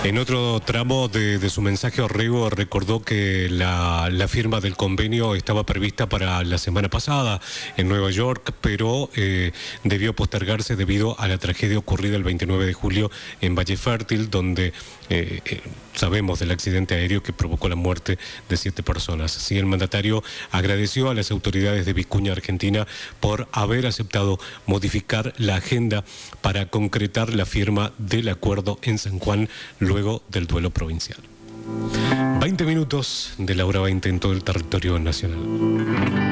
En otro tramo de su mensaje, Orrego recordó que la firma del convenio estaba prevista para la semana pasada en Nueva York, pero debió postergarse debido a la tragedia ocurrida el 29 de julio en Valle Fértil, donde sabemos del accidente aéreo que provocó la muerte de 7 personas. Así, el mandatario agradeció a las autoridades de Vicuña, Argentina, por haber aceptado modificar la agenda para concretar la firma del acuerdo en San Juan luego del duelo provincial. 20 minutos de la hora 20 en todo el territorio nacional.